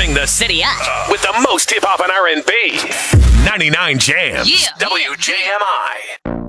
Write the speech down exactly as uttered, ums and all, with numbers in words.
Turning the City up. with the most hip hop and R and B. ninety-nine Jams. Yeah. W J M I.